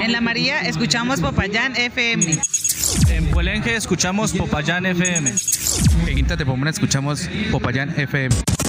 En La María escuchamos Popayán FM. En Puelenque escuchamos Popayán FM. En Quinta de Pomona escuchamos Popayán FM.